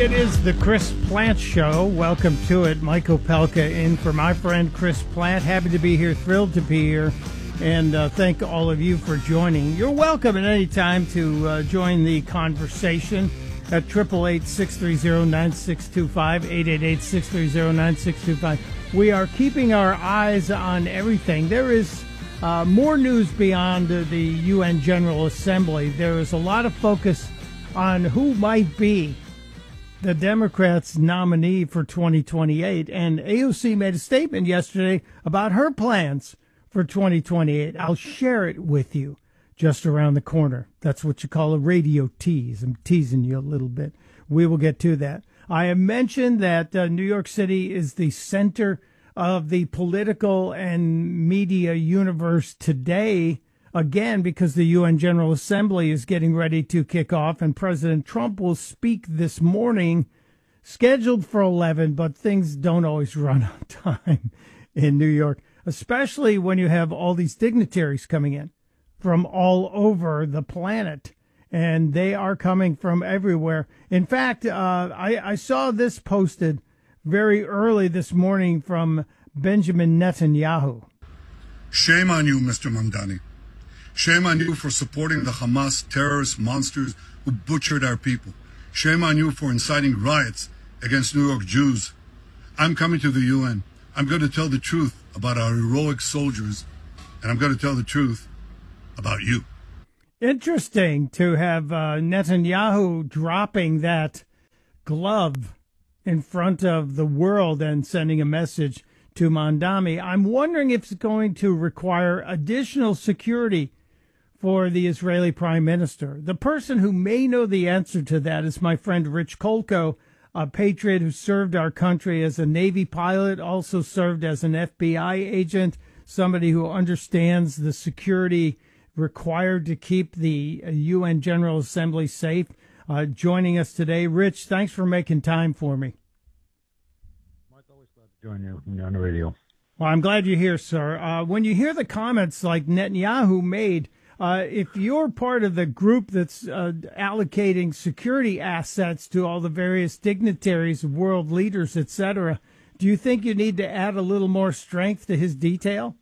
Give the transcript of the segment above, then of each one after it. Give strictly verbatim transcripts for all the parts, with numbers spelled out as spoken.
It is the Chris Plante Show. Welcome to it. Mike Opelka in for my friend Chris Plante. Happy to be here, thrilled to be here, and uh, thank all of you for joining. You're welcome at any time to uh, join the conversation at eight eight eight, six three zero, nine six two five, eight eight eight, six three zero, nine six two five. We are keeping our eyes on everything. There is uh, more news beyond uh, the U N General Assembly. There is a lot of focus on who might be the Democrats' nominee for twenty twenty-eight. And A O C made a statement yesterday about her plans for twenty twenty-eight. I'll share it with you just around the corner. That's what you call a radio tease. I'm teasing you a little bit. We will get to that. I have mentioned that uh, New York City is the center of the political and media universe today, again, because the U N General Assembly is getting ready to kick off, and President Trump will speak this morning, scheduled for eleven, but things don't always run on time in New York, especially when you have all these dignitaries coming in from all over the planet, and they are coming from everywhere. In fact, uh, I, I saw this posted very early this morning from Benjamin Netanyahu. Shame on you, Mister Mamdani. Shame on you for supporting the Hamas terrorist monsters who butchered our people. Shame on you for inciting riots against New York Jews. I'm coming to the U N. I'm going to tell the truth about our heroic soldiers, and I'm going to tell the truth about you. Interesting to have uh, Netanyahu dropping that glove in front of the world and sending a message to Mamdani. I'm wondering if it's going to require additional security for the Israeli prime minister. The person who may know the answer to that is my friend Rich Kolko, a patriot who served our country as a Navy pilot, also served as an F B I agent, somebody who understands the security required to keep the U N General Assembly safe. Uh, joining us today. Rich, thanks for making time for me. Mike, always glad to join you when you're on the radio. Well, I'm glad you're here, sir. Uh, when you hear the comments like Netanyahu made, Uh, if you're part of the group that's uh, allocating security assets to all the various dignitaries, world leaders, et cetera, do you think you need to add a little more strength to his detail?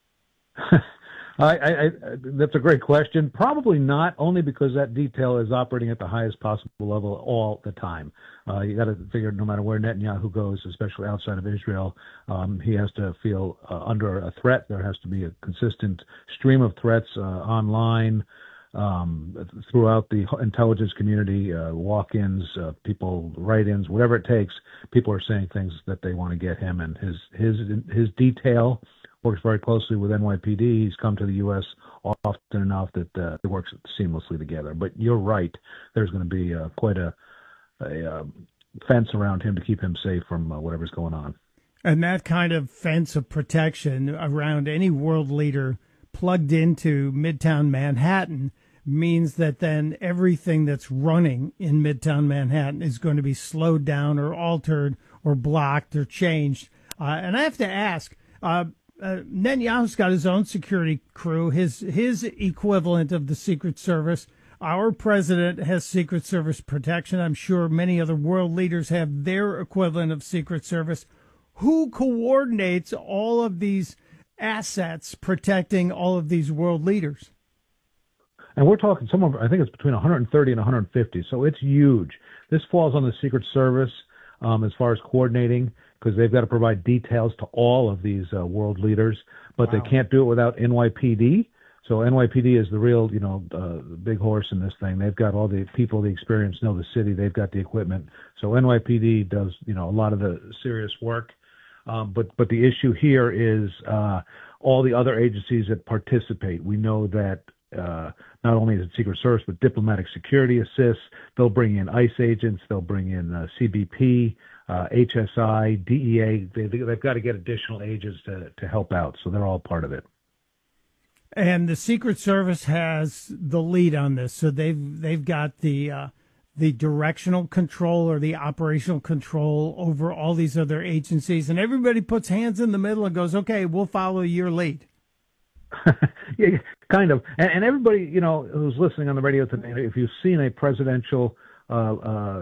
I, I, I, that's a great question. Probably not, only because that detail is operating at the highest possible level all the time. Uh, you got to figure no matter where Netanyahu goes, especially outside of Israel, um, he has to feel uh, under a threat. There has to be a consistent stream of threats uh, online, um, throughout the intelligence community, uh, walk-ins, uh, people, write-ins, whatever it takes. People are saying things that they want to get him, and his his his detail works very closely with N Y P D. He's come to the U S often enough that uh, it works seamlessly together. But you're right. There's going to be uh, quite a, a uh, fence around him to keep him safe from uh, whatever's going on. And that kind of fence of protection around any world leader plugged into Midtown Manhattan means that then everything that's running in Midtown Manhattan is going to be slowed down or altered or blocked or changed. Uh, and I have to ask, uh, Uh, Netanyahu's got his own security crew, his his equivalent of the Secret Service. Our president has Secret Service protection. I'm sure many other world leaders have their equivalent of Secret Service. Who coordinates all of these assets protecting all of these world leaders? And we're talking some of, I think it's between one hundred thirty and one hundred fifty, so it's huge. This falls on the Secret Service um, as far as coordinating, because they've got to provide details to all of these uh, world leaders, but wow. They can't do it without N Y P D. So N Y P D is the real, you know, uh, big horse in this thing. They've got all the people, the experience, know the city. They've got the equipment. So N Y P D does, you know, a lot of the serious work. Um, but but the issue here is uh, all the other agencies that participate. We know that uh, not only is it Secret Service, but diplomatic security assists. They'll bring in ICE agents. They'll bring in uh, C B P. Uh, H S I, D E A, they, they've got to get additional agents to, to help out, so they're all part of it. And the Secret Service has the lead on this, so they've they've got the uh, the directional control or the operational control over all these other agencies, and everybody puts hands in the middle and goes, "Okay, we'll follow your lead." Yeah, kind of, and, and everybody, you know, who's listening on the radio today, if you've seen a presidential uh, uh,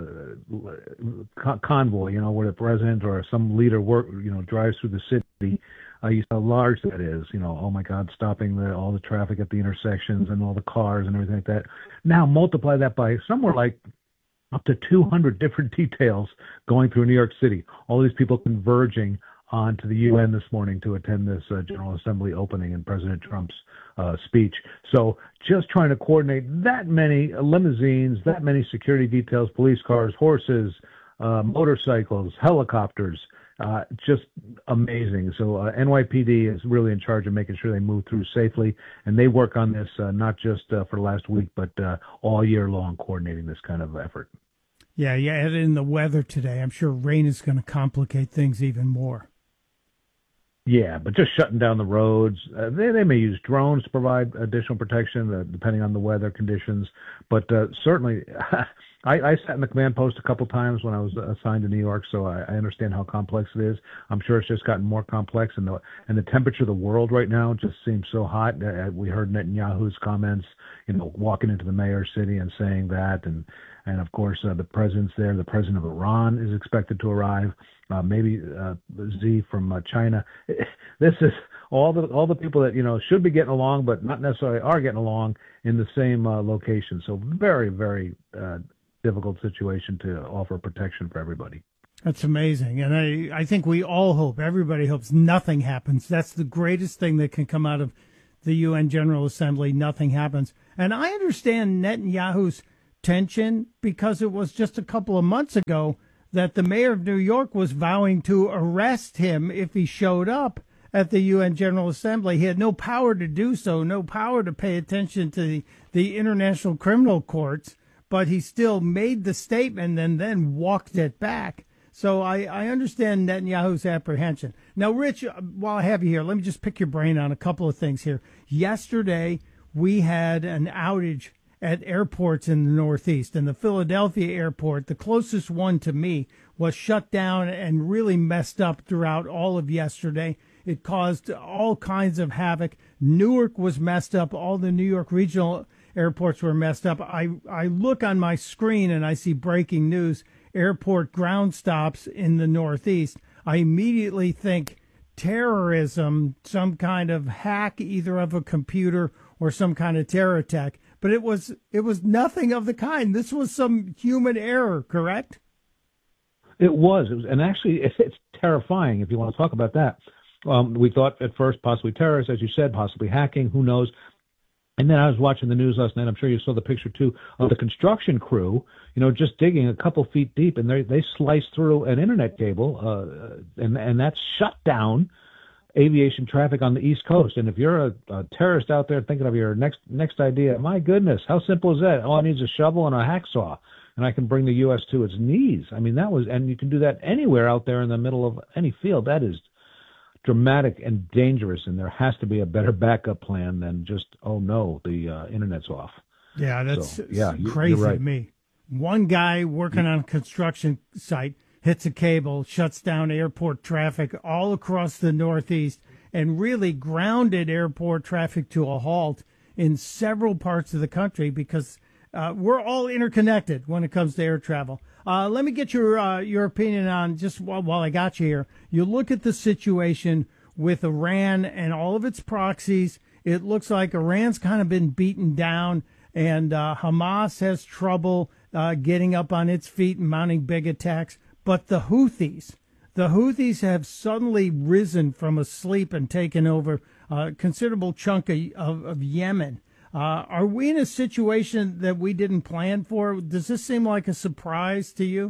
con- convoy, you know, where the president or some leader work, you know, drives through the city. Uh, you see how large that is. You know, oh my God, stopping the, all the traffic at the intersections and all the cars and everything like that. Now multiply that by somewhere like up to two hundred different details going through New York City. All these people converging onto the U N this morning to attend this uh, General Assembly opening and President Trump's uh, speech. So just trying to coordinate that many limousines, that many security details, police cars, horses, uh, motorcycles, helicopters, uh, just amazing. So uh, N Y P D is really in charge of making sure they move through safely, and they work on this uh, not just uh, for the last week, but uh, all year long, coordinating this kind of effort. Yeah, yeah, and in the weather today, I'm sure rain is going to complicate things even more. Yeah, but just shutting down the roads. Uh, they they may use drones to provide additional protection, uh, depending on the weather conditions. But uh, certainly, I, I sat in the command post a couple times when I was assigned to New York, so I, I understand how complex it is. I'm sure it's just gotten more complex, and the and the temperature of the world right now just seems so hot. Uh, we heard Netanyahu's comments, you know, walking into the mayor's city and saying that, and and of course uh, the president's there. The president of Iran is expected to arrive. Uh, maybe uh, Z from uh, China. This is all the all the people that you know should be getting along, but not necessarily are getting along in the same uh, location. So very very uh, difficult situation to offer protection for everybody. That's amazing, and I I think we all hope, everybody hopes, nothing happens. That's the greatest thing that can come out of the U N General Assembly. Nothing happens, and I understand Netanyahu's tension because it was just a couple of months ago that the mayor of New York was vowing to arrest him if he showed up at the U N General Assembly. He had no power to do so, no power to pay attention to the, the international criminal courts, but he still made the statement and then walked it back. So I, I understand Netanyahu's apprehension. Now, Rich, while I have you here, let me just pick your brain on a couple of things here. Yesterday, we had an outage at airports in the Northeast, and the Philadelphia airport, the closest one to me, was shut down and really messed up throughout all of yesterday. It caused all kinds of havoc. Newark was messed up. All the New York regional airports were messed up. I, I look on my screen and I see breaking news, airport ground stops in the Northeast. I immediately think terrorism, some kind of hack either of a computer or some kind of terror attack. But it was it was nothing of the kind. This was some human error, correct? It was. It was, and actually, it's terrifying if you want to talk about that. Um, we thought at first possibly terrorists, as you said, possibly hacking. Who knows? And then I was watching the news last night. I'm sure you saw the picture too of the construction crew, you know, just digging a couple feet deep, and they they sliced through an internet cable, uh, and and that's shut down aviation traffic on the East Coast. And if you're a, a terrorist out there thinking of your next next idea, my goodness, how simple is that? All I need is a shovel and a hacksaw, and I can bring the U S to its knees. I mean, that was, and you can do that anywhere out there in the middle of any field. That is dramatic and dangerous, and there has to be a better backup plan than just, oh no, the uh, internet's off. Yeah, that's so, yeah, crazy you're right. to me. One guy working on a construction site hits a cable, shuts down airport traffic all across the Northeast, and really grounded airport traffic to a halt in several parts of the country because uh, we're all interconnected when it comes to air travel. Uh, let me get your uh, your opinion on, just while, while I got you here, you look at the situation with Iran and all of its proxies. It looks like Iran's kind of been beaten down, and uh, Hamas has trouble uh, getting up on its feet and mounting big attacks. But the Houthis, the Houthis have suddenly risen from asleep and taken over a considerable chunk of, of, of Yemen. Uh, are we in a situation that we didn't plan for? Does this seem like a surprise to you?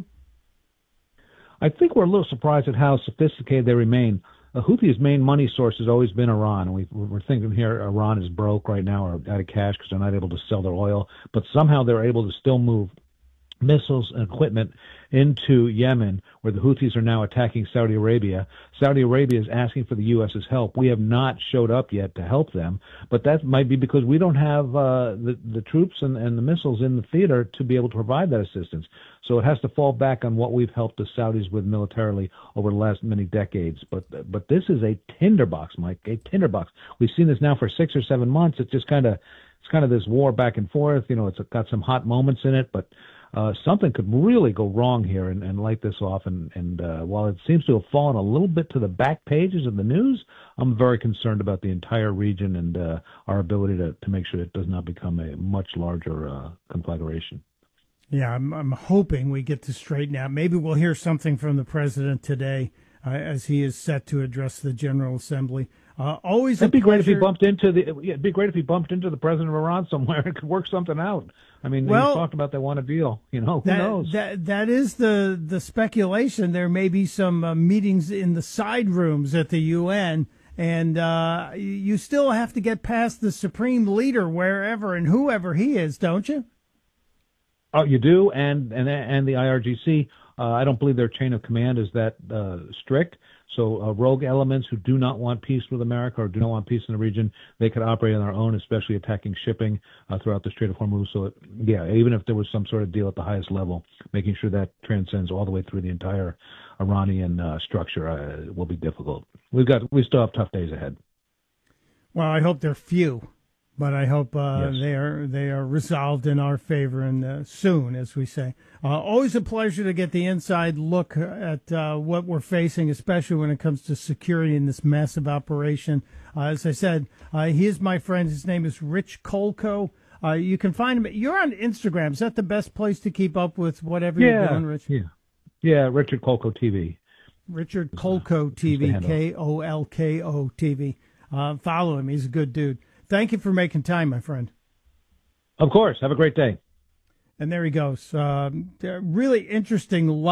I think we're a little surprised at how sophisticated they remain. The Houthis' main money source has always been Iran. And we, we're thinking here Iran is broke right now or out of cash because they're not able to sell their oil. But somehow they're able to still move missiles and equipment into Yemen, where the Houthis are now attacking Saudi Arabia. Saudi Arabia is asking for the U S's help. We have not showed up yet to help them, but that might be because we don't have uh, the, the troops and, and the missiles in the theater to be able to provide that assistance. So it has to fall back on what we've helped the Saudis with militarily over the last many decades. But but this is a tinderbox, Mike, a tinderbox. We've seen this now for six or seven months. It's just kind of it's kind of this war back and forth. You know, it's got some hot moments in it, but uh, something could really go wrong here and, and light this off. And, and uh, while it seems to have fallen a little bit to the back pages of the news, I'm very concerned about the entire region and uh, our ability to, to make sure it does not become a much larger uh, conflagration. Yeah, I'm, I'm hoping we get this straightened out. Maybe we'll hear something from the president today uh, as he is set to address the General Assembly. Uh, always It'd be pleasure. great if he bumped into the. Yeah, it'd be great if he bumped into the president of Iran somewhere and could work something out. I mean, well, he talked about they want a deal. You know, who that, knows? That that is the the speculation. There may be some uh, meetings in the side rooms at the U N, and uh, you still have to get past the supreme leader, wherever and whoever he is, don't you? Oh, you do, and and and the I R G C. Uh, I don't believe their chain of command is that uh, strict. So uh, rogue elements who do not want peace with America or do not want peace in the region, they could operate on their own, especially attacking shipping uh, throughout the Strait of Hormuz. So, it, yeah, even if there was some sort of deal at the highest level, making sure that transcends all the way through the entire Iranian uh, structure uh, will be difficult. We've got we still have tough days ahead. Well, I hope they're few. But I hope uh, yes. they are they are resolved in our favor and uh, soon, as we say. Uh, always a pleasure to get the inside look at uh, what we're facing, especially when it comes to security in this massive operation. Uh, as I said, uh, he is my friend. His name is Rich Kolko. Uh, you can find him. You're on Instagram. Is that the best place to keep up with whatever yeah, you're doing, Rich? Yeah, yeah. Richard Kolko T V. Richard Kolko T V, K O L K O T V. Uh, follow him. He's a good dude. Thank you for making time, my friend. Of course. Have a great day. And there he goes. Um, really interesting.